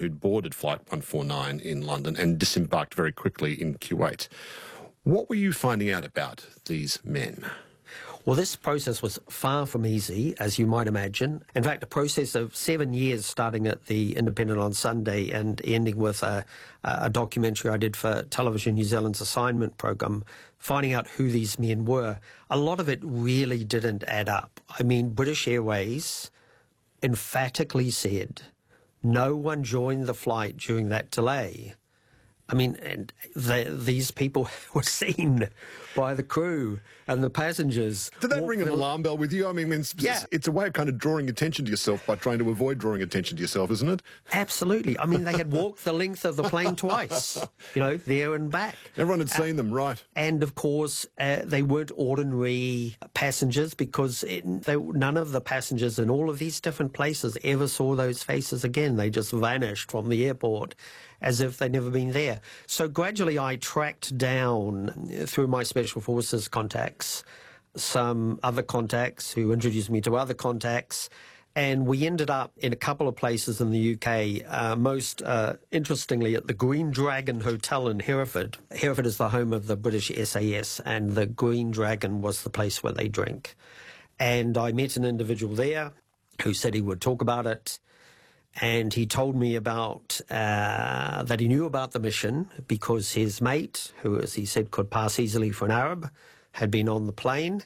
who'd boarded Flight 149 in London and disembarked very quickly in Kuwait. What were you finding out about these men? Well, this process was far from easy, as you might imagine. In fact, a process of 7 years, starting at the Independent on Sunday and ending with a documentary I did for Television New Zealand's assignment program, finding out who these men were. A lot of it really didn't add up. I mean, British Airways emphatically said no one joined the flight during that delay. I mean, and these people were seen by the crew and the passengers. Did that ring an alarm bell with you? I mean, it's a way of kind of drawing attention to yourself by trying to avoid drawing attention to yourself, isn't it? Absolutely. I mean, they had walked the length of the plane twice, there and back. Everyone had seen them, right. And, of course, they weren't ordinary passengers because none of the passengers in all of these different places ever saw those faces again. They just vanished from the airport as if they'd never been there. So gradually I tracked down, through my Special Forces contacts, some other contacts who introduced me to other contacts, and we ended up in a couple of places in the UK, most interestingly at the Green Dragon Hotel in Hereford. Hereford is the home of the British SAS, and the Green Dragon was the place where they drink. And I met an individual there who said he would talk about it. And he told me about that he knew about the mission because his mate, who, as he said, could pass easily for an Arab, had been on the plane.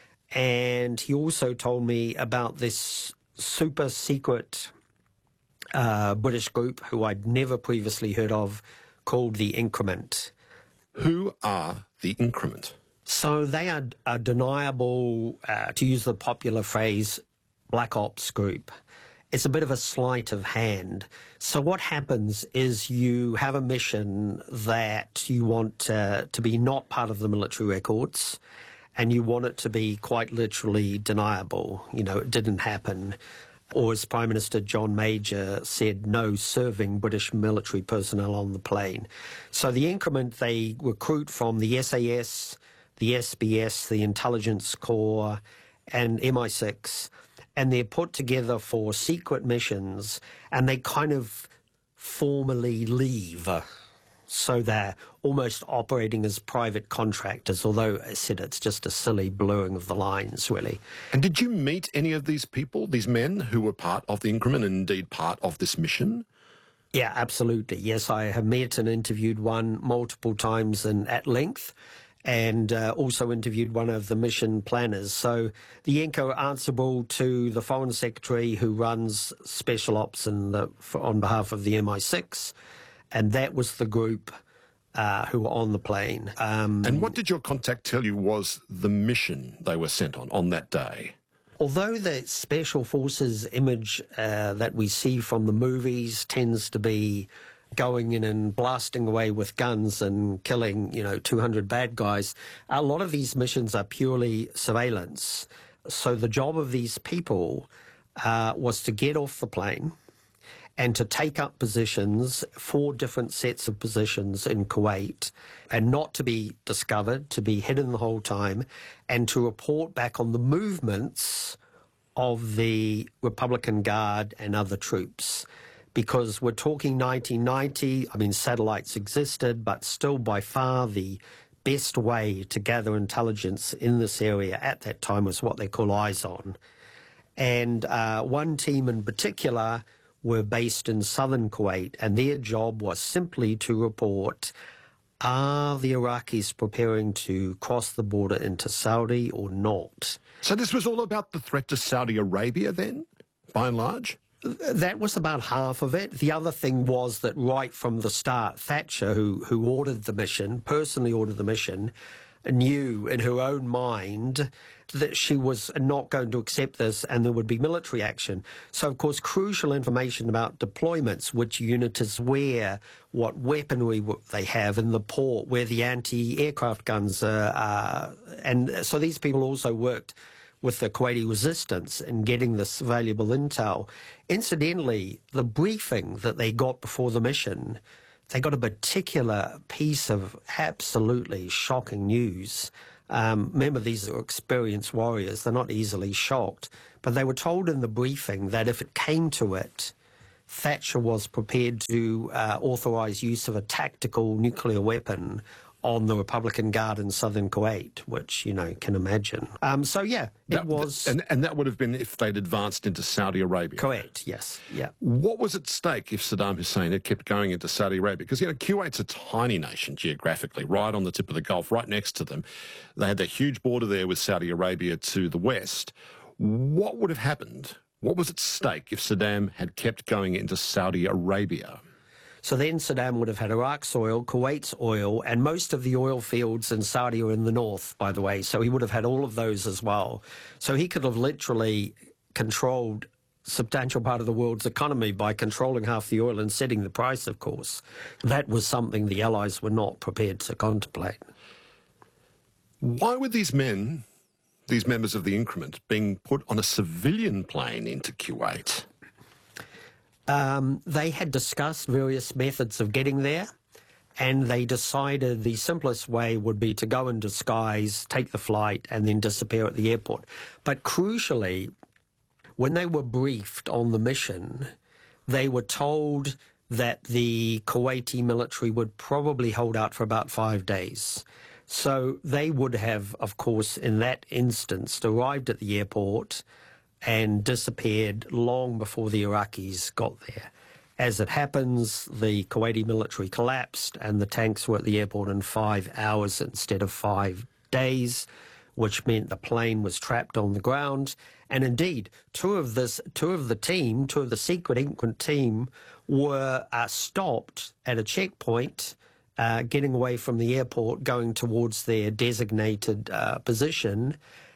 And he also told me about this super secret British group who I'd never previously heard of called the Increment. Who are the Increment? So they are a deniable, to use the popular phrase, black ops group. It's a bit of a sleight of hand. So what happens is you have a mission that you want to be not part of the military records, and you want it to be quite literally deniable. It didn't happen. Or as Prime Minister John Major said, no serving British military personnel on the plane. So the Increment, they recruit from the SAS, the SBS, the Intelligence Corps, and MI6, and they're put together for secret missions, and they kind of formally leave. So they're almost operating as private contractors, although I said it's just a silly blurring of the lines, really. And did you meet any of these people, these men who were part of the Increment and indeed part of this mission? Yeah, absolutely. Yes, I have met and interviewed one multiple times and at length, and also interviewed one of the mission planners. So the INCO are answerable to the Foreign Secretary who runs Special Ops on behalf of the MI6, and that was the group who were on the plane. And what did your contact tell you was the mission they were sent on that day? Although the Special Forces image that we see from the movies tends to be going in and blasting away with guns and killing, 200 bad guys, a lot of these missions are purely surveillance. So the job of these people was to get off the plane and to take up positions, 4 different sets of positions in Kuwait, and not to be discovered, to be hidden the whole time, and to report back on the movements of the Republican Guard and other troops. Because we're talking 1990, satellites existed, but still by far the best way to gather intelligence in this area at that time was what they call eyes on. And one team in particular were based in southern Kuwait, and their job was simply to report, are the Iraqis preparing to cross the border into Saudi or not? So this was all about the threat to Saudi Arabia then, by and large? That was about half of it. The other thing was that right from the start, Thatcher, who ordered the mission, personally ordered the mission, knew in her own mind that she was not going to accept this and there would be military action. So, of course, crucial information about deployments, which unit is where, what weaponry they have in the port, where the anti-aircraft guns are. And so these people also worked with the Kuwaiti resistance in getting this valuable intel. Incidentally, the briefing that they got before the mission, they got a particular piece of absolutely shocking news. Remember, these are experienced warriors. They're not easily shocked. But they were told in the briefing that if it came to it, Thatcher was prepared to authorise use of a tactical nuclear weapon on the Republican Guard in southern Kuwait, which, you know, can imagine. It was... And that would have been if they'd advanced into Saudi Arabia. Correct, yes, yeah. What was at stake if Saddam Hussein had kept going into Saudi Arabia? Because, you know, Kuwait's a tiny nation geographically, right on the tip of the Gulf, right next to them. They had that huge border there with Saudi Arabia to the west. What would have happened? What was at stake if Saddam had kept going into Saudi Arabia? So then Saddam would have had Iraq's oil, Kuwait's oil, and most of the oil fields in Saudi are in the north, by the way. So he would have had all of those as well. So he could have literally controlled a substantial part of the world's economy by controlling half the oil and setting the price, of course. That was something the Allies were not prepared to contemplate. Why were these men, these members of the increment, being put on a civilian plane into Kuwait? They had discussed various methods of getting there, and they decided the simplest way would be to go in disguise, take the flight, and then disappear at the airport. But crucially, when they were briefed on the mission, they were told that the Kuwaiti military would probably hold out for about 5 days. So they would have, of course, in that instance, arrived at the airport and disappeared long before the Iraqis got there. As it happens, the Kuwaiti military collapsed and the tanks were at the airport in 5 hours instead of 5 days, which meant the plane was trapped on the ground. And indeed, two of the secret increment team were stopped at a checkpoint, getting away from the airport, going towards their designated position.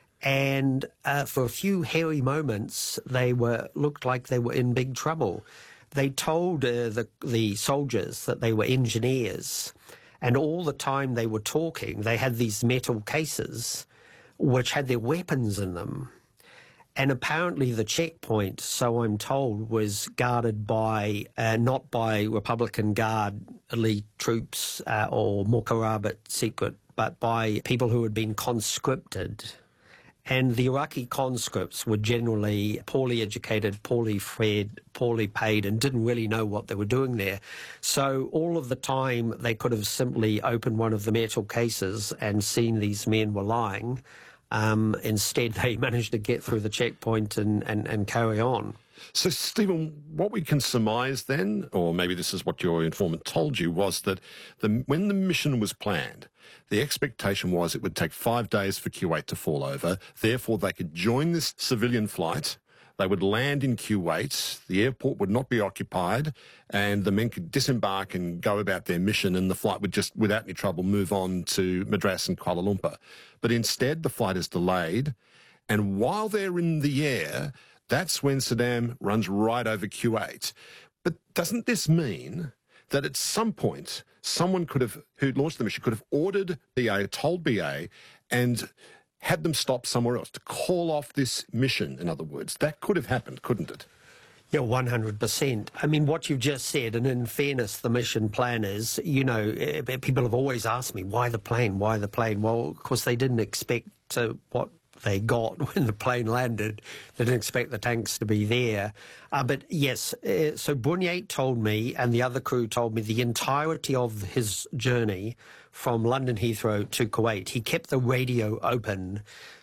And for a few hairy moments, they looked like they were in big trouble. They told the soldiers that they were engineers, and all the time they were talking, they had these metal cases which had their weapons in them. And apparently the checkpoint, so I'm told, was guarded by, not by Republican Guard elite troops or Mukarabat secret, but by people who had been conscripted. And the Iraqi conscripts were generally poorly educated, poorly fed, poorly paid, and didn't really know what they were doing there. So all of the time, they could have simply opened one of the metal cases and seen these men were lying. Instead, they managed to get through the checkpoint and carry on. So, Stephen, what we can surmise then, or maybe this is what your informant told you, was that when the mission was planned, the expectation was it would take 5 days for Kuwait to fall over. Therefore, they could join this civilian flight. They would land in Kuwait. The airport would not be occupied, and the men could disembark and go about their mission, and the flight would just, without any trouble, move on to Madras and Kuala Lumpur. But instead, the flight is delayed, and while they're in the air, that's when Saddam runs right over Kuwait. But doesn't this mean that at some point, someone who launched the mission could have ordered BA, told BA, and had them stop somewhere else to call off this mission, in other words? That could have happened, couldn't it? Yeah, 100%. I mean, what you've just said, and in fairness, the mission planners, you know, people have always asked me, why the plane? Why the plane? Well, of course, they didn't expect what they got when the plane landed. They didn't expect the tanks to be there. But yes, so Bunyate told me, and the other crew told me, the entirety of his journey from London Heathrow to Kuwait, he kept the radio open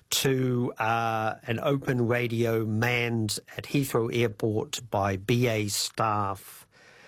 to an open radio manned at Heathrow Airport by BA staff.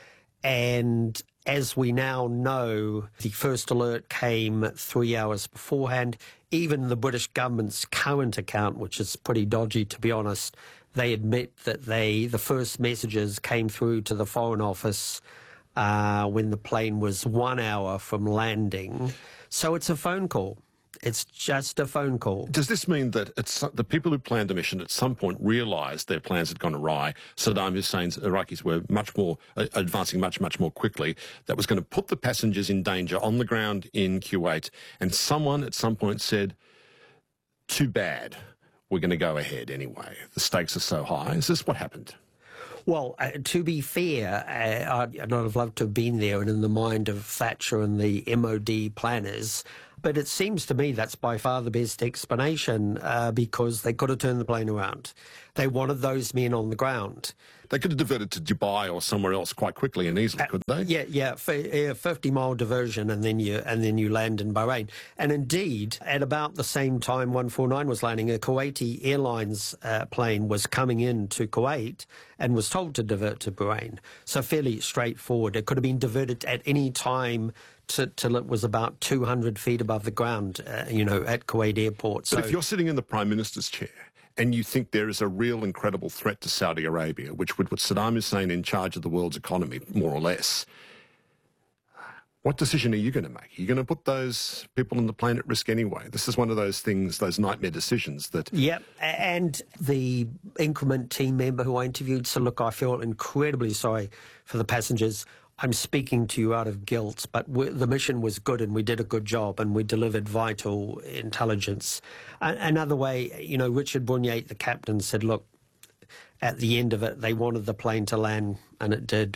And as we now know, the first alert came 3 hours beforehand. Even the British government's current account, which is pretty dodgy, to be honest, they admit that the first messages came through to the Foreign Office when the plane was 1 hour from landing. So it's a phone call. It's just a phone call. Does this mean that the people who planned the mission at some point realised their plans had gone awry? Saddam Hussein's Iraqis were advancing much more quickly. That was going to put the passengers in danger on the ground in Kuwait. And someone at some point said, too bad, we're going to go ahead anyway. The stakes are so high. Is this what happened? Well, to be fair, I'd not have loved to have been there, and in the mind of Thatcher and the MOD planners, But it seems to me that's by far the best explanation because they could have turned the plane around. They wanted those men on the ground. They could have diverted to Dubai or somewhere else quite quickly and easily, couldn't they? Yeah, 50-mile diversion, and then you land in Bahrain. And indeed, at about the same time 149 was landing, a Kuwaiti Airlines plane was coming into Kuwait and was told to divert to Bahrain. So fairly straightforward. It could have been diverted at any time till it was about 200 feet above the ground, at Kuwait Airport. But if you're sitting in the Prime Minister's chair and you think there is a real incredible threat to Saudi Arabia, which would put Saddam Hussein in charge of the world's economy, more or less, what decision are you going to make? Are you going to put those people on the plane at risk anyway? This is one of those things, those nightmare decisions that... Yep, and the Increment team member who I interviewed said, look, I feel incredibly sorry for the passengers. I'm speaking to you out of guilt, but the mission was good and we did a good job and we delivered vital intelligence. Another way, Richard Bournier, the captain, said, look, at the end of it, they wanted the plane to land, and it did.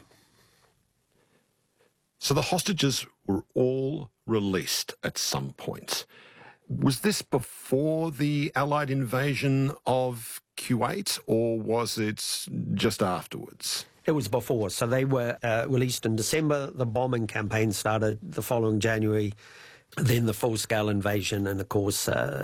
So the hostages were all released at some point. Was this before the Allied invasion of Kuwait, or was it just afterwards? It was before. So they were released in December. The bombing campaign started the following January. Then the full-scale invasion, and of course,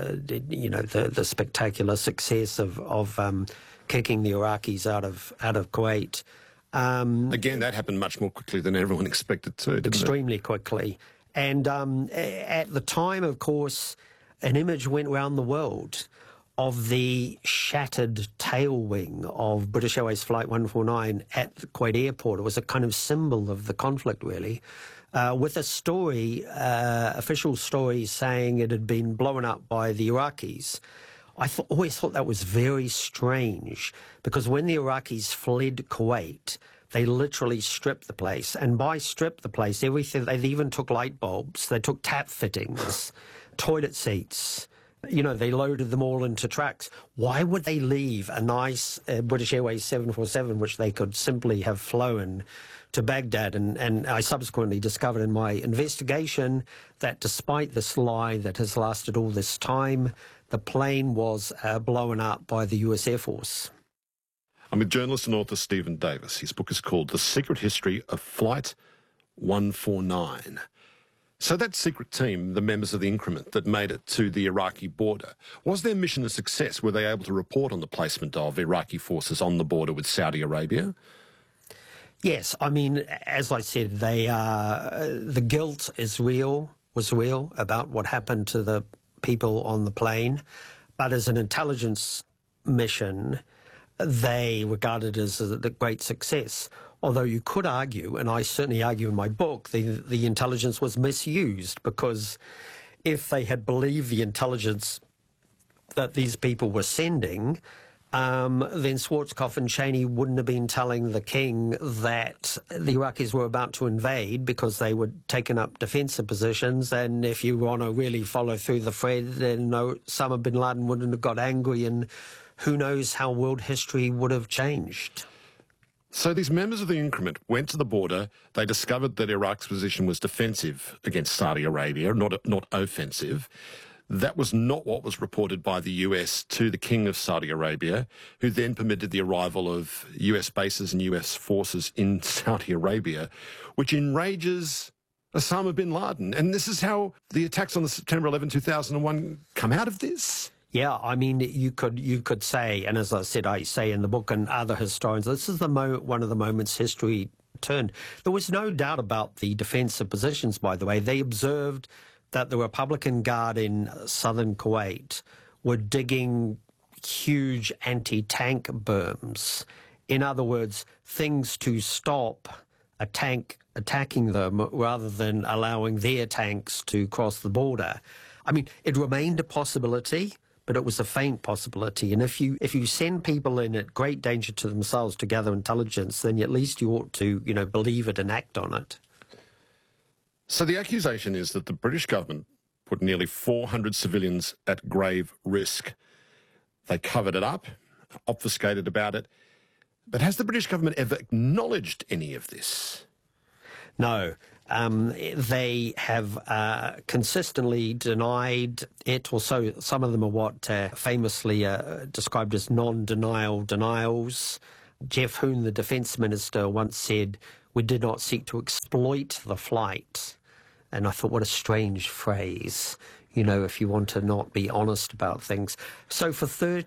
the spectacular success of kicking the Iraqis out of Kuwait. Again, that happened much more quickly than everyone expected to, didn't it? Extremely quickly. And at the time, of course, an image went around the world of the shattered tail wing of British Airways Flight 149 at the Kuwait airport. It was a kind of symbol of the conflict, really, with a story, official story, saying it had been blown up by the Iraqis. I always thought that was very strange, because when the Iraqis fled Kuwait, they literally stripped the place. And by strip the place, everything, they even took light bulbs, they took tap fittings, toilet seats. They loaded them all into trucks. Why would they leave a nice British Airways 747, which they could simply have flown to Baghdad? And I subsequently discovered in my investigation that despite this lie that has lasted all this time, the plane was blown up by the US Air Force. I'm with journalist and author Stephen Davis. His book is called The Secret History of Flight 149. So that secret team, the members of the Increment that made it to the Iraqi border, was their mission a success? Were they able to report on the placement of Iraqi forces on the border with Saudi Arabia? Yes, I mean, as I said, the guilt was real about what happened to the people on the plane. But as an intelligence mission, they regarded it as a great success. Although you could argue, and I certainly argue in my book, the intelligence was misused, because if they had believed the intelligence that these people were sending, then Schwarzkopf and Cheney wouldn't have been telling the king that the Iraqis were about to invade, because they were taking up defensive positions. And if you want to really follow through the thread, then Osama bin Laden wouldn't have got angry, and who knows how world history would have changed. So these members of the Increment went to the border. They discovered that Iraq's position was defensive against Saudi Arabia, not offensive. That was not what was reported by the US to the King of Saudi Arabia, who then permitted the arrival of US bases and US forces in Saudi Arabia, which enrages Osama bin Laden. And this is how the attacks on the September 11, 2001 come out of this? Yeah, I mean, you could say, and as I said, I say in the book, and other historians, this is one of the moments history turned. There was no doubt about the defensive positions, by the way. They observed that the Republican Guard in southern Kuwait were digging huge anti-tank berms. In other words, things to stop a tank attacking them rather than allowing their tanks to cross the border. I mean, it remained a possibility, but it was a faint possibility. And if you send people in at great danger to themselves to gather intelligence, then at least you ought to, believe it and act on it. So the accusation is that the British government put nearly 400 civilians at grave risk. They covered it up, obfuscated about it. But has the British government ever acknowledged any of this? No. They have consistently denied it, or so some of them are what famously described as non-denial denials. Jeff Hoon, the Defence Minister, once said, "We did not seek to exploit the flight." And I thought, what a strange phrase, you know, if you want to not be honest about things. So for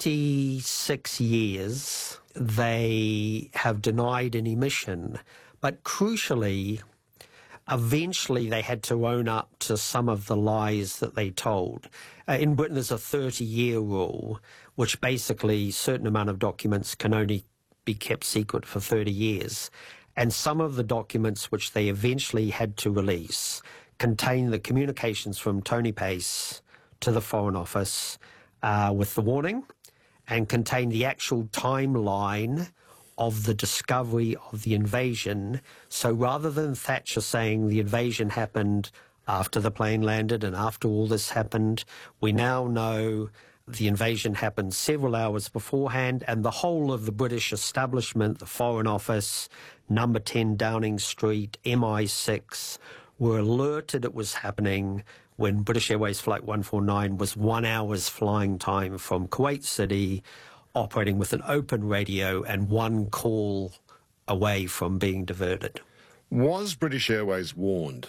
36 years, they have denied any mission. But crucially, eventually they had to own up to some of the lies that they told. In Britain, there's a 30-year rule, which basically a certain amount of documents can only be kept secret for 30 years. And some of the documents which they eventually had to release contain the communications from Tony Pace to the Foreign Office with the warning, and contain the actual timeline of the discovery of the invasion. So rather than Thatcher saying the invasion happened after the plane landed and after all this happened, we now know the invasion happened several hours beforehand, and the whole of the British establishment, the Foreign Office, number 10 Downing Street, MI6, were alerted it was happening when British Airways Flight 149 was 1 hour's flying time from Kuwait City, operating with an open radio and one call away from being diverted. Was British Airways warned?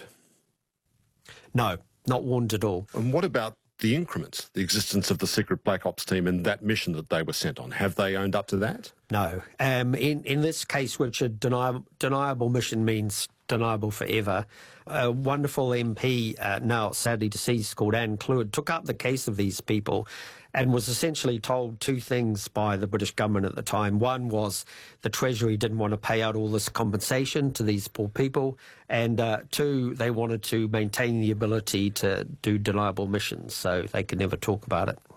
No, not warned at all. And what about the increments, the existence of the secret Black Ops team and that mission that they were sent on? Have they owned up to that? No. In this case, Richard, deniable mission means deniable forever. A wonderful MP, now sadly deceased, called Anne Cleward, took up the case of these people and was essentially told two things by the British government at the time. One was the Treasury didn't want to pay out all this compensation to these poor people, and two, they wanted to maintain the ability to do deniable missions, so they could never talk about it.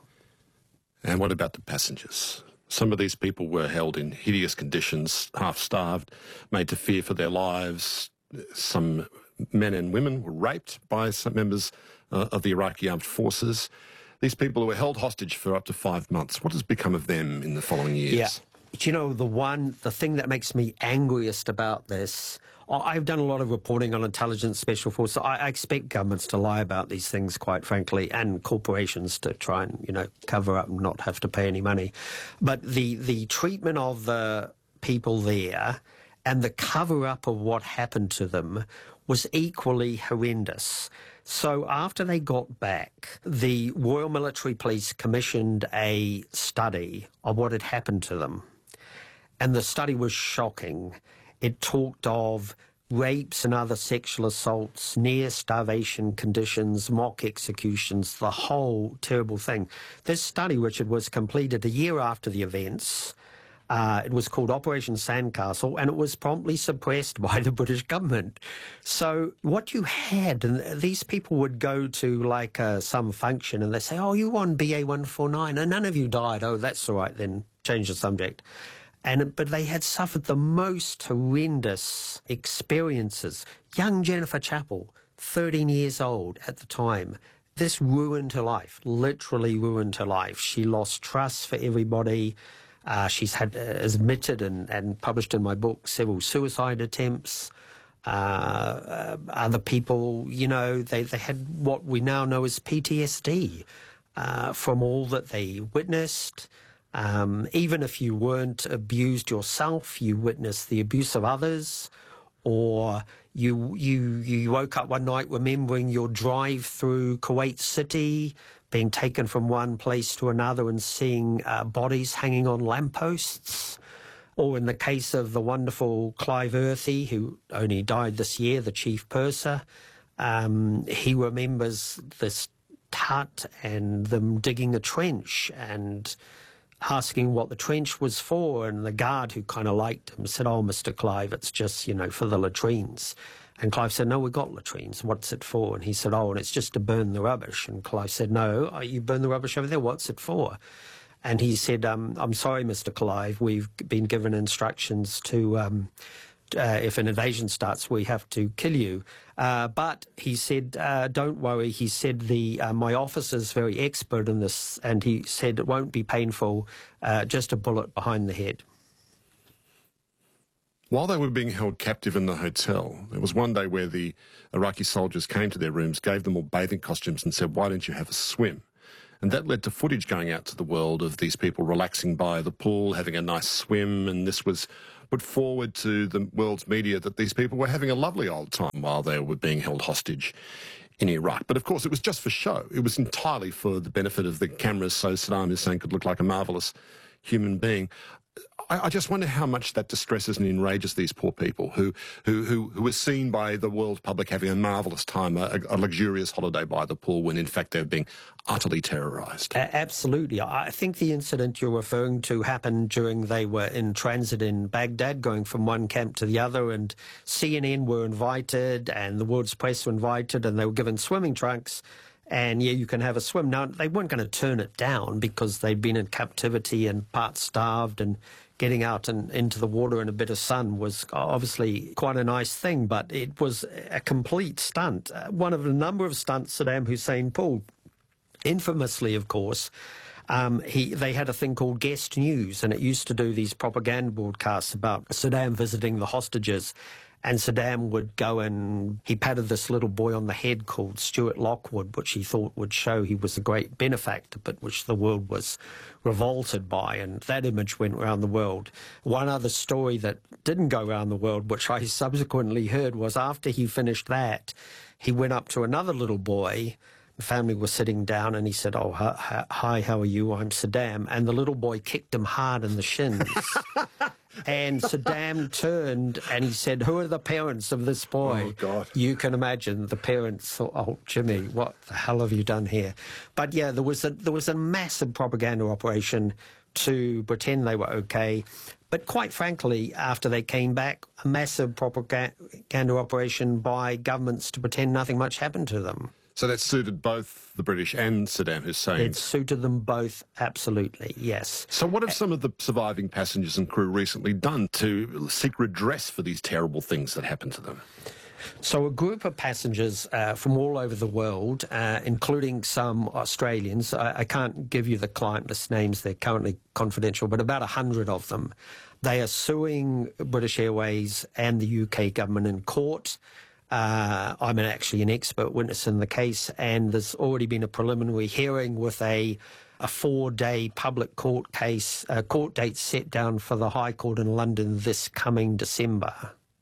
And what about the passengers? Some of these people were held in hideous conditions, half-starved, made to fear for their lives. Some men and women were raped by some members of the Iraqi armed forces. These people were held hostage for up to 5 months. What has become of them in the following years? Yeah. Do you know, the thing that makes me angriest about this, I've done a lot of reporting on intelligence special forces. I expect governments to lie about these things, quite frankly, and corporations to try and, you know, cover up and not have to pay any money. But the treatment of the people there and the cover-up of what happened to them was equally horrendous. So after they got back, the Royal Military Police commissioned a study of what had happened to them. And the study was shocking. It talked of rapes and other sexual assaults, near starvation conditions, mock executions, the whole terrible thing. This study, Richard, was completed a year after the events. It was called Operation Sandcastle, and it was promptly suppressed by the British government. So what you had, and these people would go to like some function and they say, "Oh, you were on BA 149 and none of you died." "Oh, that's all right then, change the subject." But they had suffered the most horrendous experiences. Young Jennifer Chappell, 13 years old at the time, this ruined her life, literally ruined her life. She lost trust for everybody. She's had admitted and published in my book several suicide attempts. Other people, you know, they had what we now know as PTSD from all that they witnessed. Even if you weren't abused yourself, you witnessed the abuse of others, or you woke up one night remembering your drive through Kuwait City, being taken from one place to another and seeing bodies hanging on lampposts. Or in the case of the wonderful Clive Earthy, who only died this year, the chief purser, he remembers this hut and them digging a trench and asking what the trench was for, and the guard who kind of liked him said, "Oh, Mr. Clive, it's just, you know, for the latrines." And Clive said, "No, we've got latrines. What's it for?" And he said, "Oh, and it's just to burn the rubbish." And Clive said, "No, you burn the rubbish over there. What's it for?" And he said, I'm sorry, Mr. Clive, we've been given instructions to, if an invasion starts, we have to kill you. But he said, don't worry. He said, my officer's very expert in this, and he said it won't be painful, just a bullet behind the head. While they were being held captive in the hotel, there was one day where the Iraqi soldiers came to their rooms, gave them all bathing costumes and said, "Why don't you have a swim?" And that led to footage going out to the world of these people relaxing by the pool, having a nice swim, and this was put forward to the world's media that these people were having a lovely old time while they were being held hostage in Iraq. But of course, it was just for show. It was entirely for the benefit of the cameras so Saddam Hussein could look like a marvellous human being. I just wonder how much that distresses and enrages these poor people who were seen by the world public having a marvellous time, a luxurious holiday by the pool, when in fact they're being utterly terrorised. Absolutely. I think the incident you're referring to happened during they were in transit in Baghdad, going from one camp to the other, and CNN were invited and the world's press were invited, and they were given swimming trunks. And, yeah, you can have a swim. Now, they weren't going to turn it down because they'd been in captivity and part starved, and getting out and into the water in a bit of sun was obviously quite a nice thing, but it was a complete stunt. One of a number of stunts Saddam Hussein pulled. Infamously, of course, they had a thing called Guest News, and it used to do these propaganda broadcasts about Saddam visiting the hostages. And Saddam would go and he patted this little boy on the head called Stuart Lockwood, which he thought would show he was a great benefactor, but which the world was revolted by. And that image went around the world. One other story that didn't go around the world, which I subsequently heard, was after he finished that, he went up to another little boy. The family was sitting down, and he said, "Oh, hi, how are you? I'm Saddam." And the little boy kicked him hard in the shins. And Saddam turned and he said, "Who are the parents of this boy?" Oh, God. You can imagine the parents thought, "Oh, Jimmy, what the hell have you done here?" But yeah, there was a massive propaganda operation to pretend they were okay. But quite frankly, after they came back, a massive propaganda operation by governments to pretend nothing much happened to them. So that suited both the British and Saddam Hussein. It suited them both, absolutely, yes. So what have some of the surviving passengers and crew recently done to seek redress for these terrible things that happened to them? So a group of passengers from all over the world, including some Australians, I can't give you the client list names, they're currently confidential, but about 100 of them, they are suing British Airways and the UK government in court. I'm actually an expert witness in the case, and there's already been a preliminary hearing with a 4-day public court case, court date set down for the High Court in London this coming December.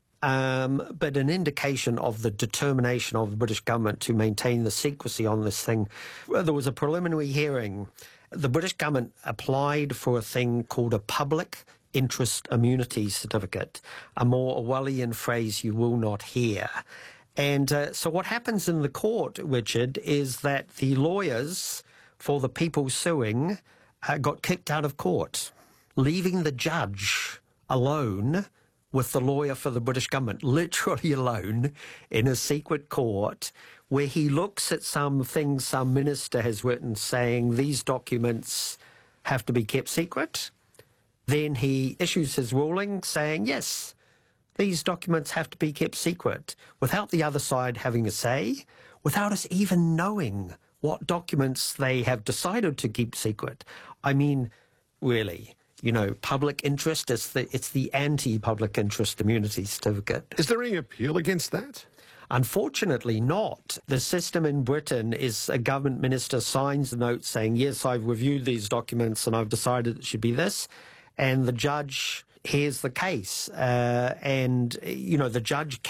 But an indication of the determination of the British government to maintain the secrecy on this thing. There was a preliminary hearing. The British government applied for a thing called a public interest immunity certificate, a more Orwellian phrase you will not hear. And so what happens in the court, Richard, is that the lawyers for the people suing got kicked out of court, leaving the judge alone with the lawyer for the British government, literally alone, in a secret court, where he looks at some things some minister has written saying these documents have to be kept secret. Then he issues his ruling saying, yes, these documents have to be kept secret, without the other side having a say, without us even knowing what documents they have decided to keep secret. I mean, really, you know, public interest, it's the anti-public interest immunity certificate. Is there any appeal against that? Unfortunately not. The system in Britain is a government minister signs a note saying, yes, I've reviewed these documents and I've decided it should be this. And the judge hears the case. And, you know, the judge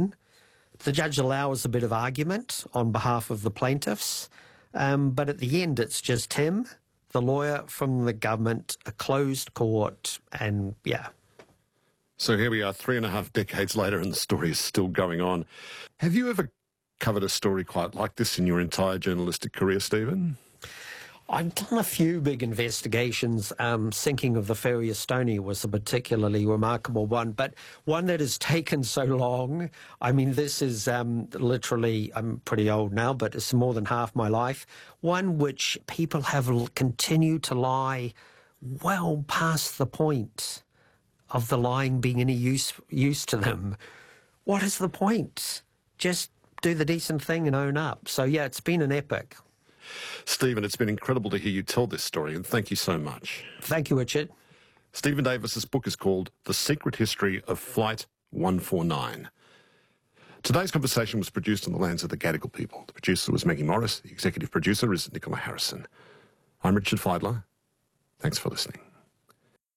allows a bit of argument on behalf of the plaintiffs. But at the end, it's just him, the lawyer from the government, a closed court, and yeah. So here we are 3.5 decades later and the story is still going on. Have you ever covered a story quite like this in your entire journalistic career, Stephen? I've done a few big investigations. Sinking of the Ferry Estonia was a particularly remarkable one, but one that has taken so long. I mean, this is literally, I'm pretty old now, but it's more than half my life. One which people have continued to lie well past the point of the lying being any use to them. What is the point? Just do the decent thing and own up. So, yeah, it's been an epic. Stephen, it's been incredible to hear you tell this story, and thank you so much. Thank you, Richard. Stephen Davis's book is called The Secret History of Flight 149. Today's conversation was produced on the lands of the Gadigal people. The producer was Maggie Morris. The executive producer is Nicola Harrison. I'm Richard Feidler. Thanks for listening.